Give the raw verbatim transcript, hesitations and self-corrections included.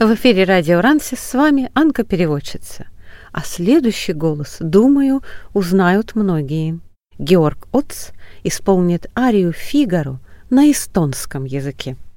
В эфире радио Рансис, с вами Анка-переводчица. А следующий голос, думаю, узнают многие. Георг Оц исполнит арию «Фигаро» на эстонском языке.